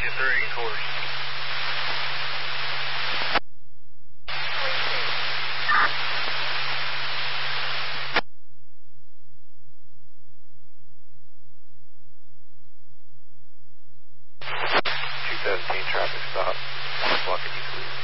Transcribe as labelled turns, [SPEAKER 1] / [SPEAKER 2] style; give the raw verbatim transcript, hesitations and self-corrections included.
[SPEAKER 1] three, course.
[SPEAKER 2] two seventeen traffic stop. Block it, please.